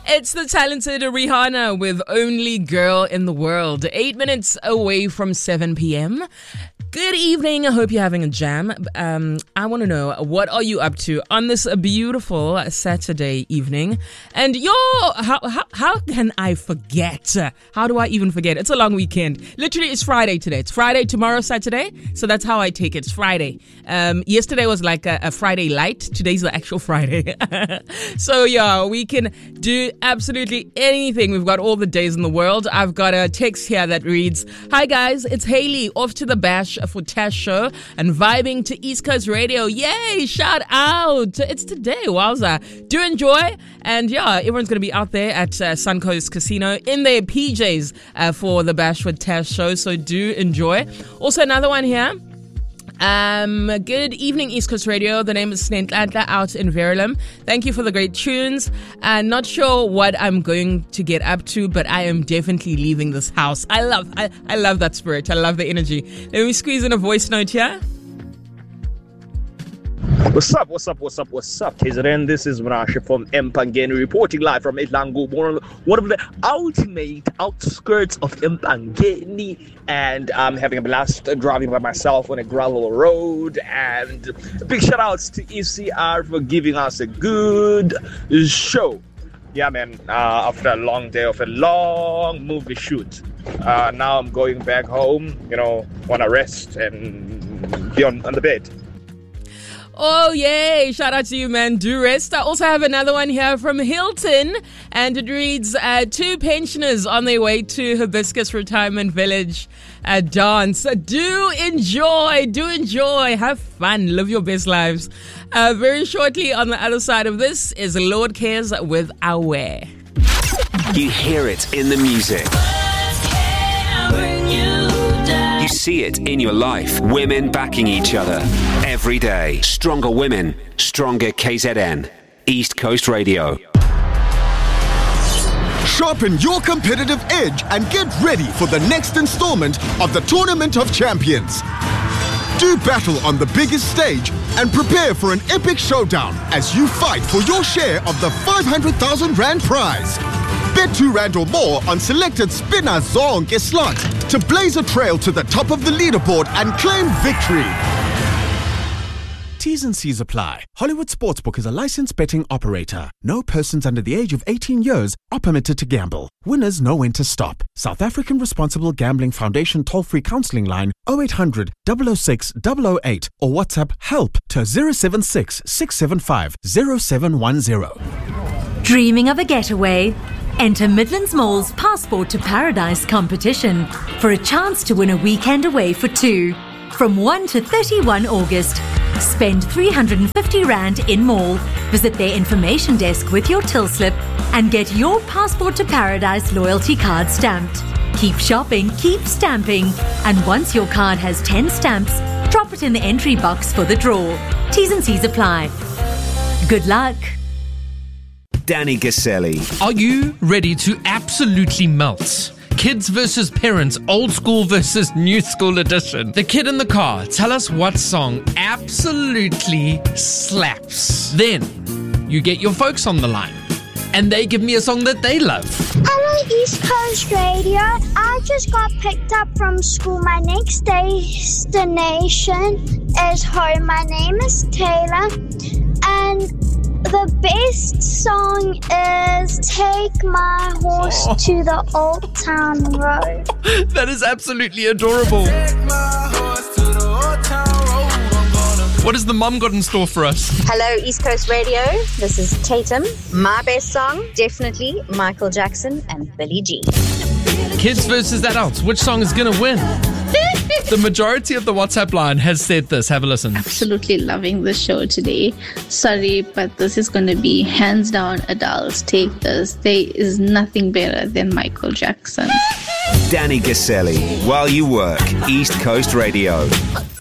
It's the talented Rihanna with Only Girl in the World. 8 minutes away from 7 p.m. Good evening. I hope you're having a jam. I want to know, what are you up to on this beautiful Saturday evening? And how can I forget? How do I even forget? It's a long weekend. Literally, it's Friday today. It's Friday, tomorrow, Saturday. So that's how I take it. It's Friday. Yesterday was like a Friday light. Today's the actual Friday. So yeah, we can do absolutely anything. We've got all the days in the world. I've got a text here that reads, "Hi guys, it's Haley off to the bash for Tash show and vibing to East Coast Radio. Yay, shout out. It's today. Wowza. Do enjoy. And yeah, everyone's going to be out there at Suncoast Casino in their PJs for the Bash with Tash show. So do enjoy. Also another one here. Good evening, East Coast Radio. The name is Snentladla out in Verulam. Thank you for the great tunes. Not sure what I'm going to get up to, but I am definitely leaving this house. I love that spirit. I love the energy. Let me squeeze in a voice note here. What's up, KZN? This is Manashi from Mpangeni, reporting live from Itlangu, one of the ultimate outskirts of Mpangeni, and I'm having a blast driving by myself on a gravel road. And big shout outs to ECR for giving us a good show. Yeah, man, after a long day of a long movie shoot, now I'm going back home, want to rest and be on the bed. Oh, yay. Shout out to you, man. Do rest. I also have another one here from Hilton, and it reads, 2 pensioners on their way to Hibiscus Retirement Village dance. Do enjoy. Have fun. Live your best lives. Very shortly on the other side of this is Lord Cares with Aware. You hear it in the music. You see it in your life. Women backing each other every day. Stronger women, stronger KZN. East Coast Radio. Sharpen your competitive edge and get ready for the next installment of the Tournament of Champions. Do battle on the biggest stage and prepare for an epic showdown as you fight for your share of the 500,000 Rand prize. Bet 2 Rand or more on selected Spinner Zonke slots to blaze a trail to the top of the leaderboard and claim victory. T's and C's apply. Hollywood Sportsbook is a licensed betting operator. No persons under the age of 18 years are permitted to gamble. Winners know when to stop. South African Responsible Gambling Foundation toll-free counselling line 0800 006 008 or WhatsApp help to 076 675 0710. Dreaming of a getaway? Enter Midlands Mall's Passport to Paradise competition for a chance to win a weekend away for 2. From 1 to 31 August. Spend 350 Rand in mall, visit their information desk with your till slip and get your Passport to Paradise loyalty card stamped. Keep shopping, keep stamping, and once your card has 10 stamps, drop it in the entry box for the draw. T's and C's apply. Good luck. Danny Gaselli. Are you ready to absolutely melt? Kids versus parents, old school versus new school edition. The kid in the car, tell us what song absolutely slaps. Then you get your folks on the line and they give me a song that they love. Hello, East Coast Radio. I just got picked up from school. My next destination is home. My name is Taylor, and the best song is Take My Horse to the Old Town Road. That is absolutely adorable. Take my horse to the Old Town Road. What has the mum got in store for us? Hello, East Coast Radio. This is Tatum. My best song, definitely Michael Jackson and Billie Jean. Kids versus adults. Which song is going to win? The majority of the WhatsApp line has said this. Have a listen. Absolutely loving the show today. Sorry, but this is going to be hands down adults. Take this. There is nothing better than Michael Jackson. Danny Gaselli, while you work, East Coast Radio.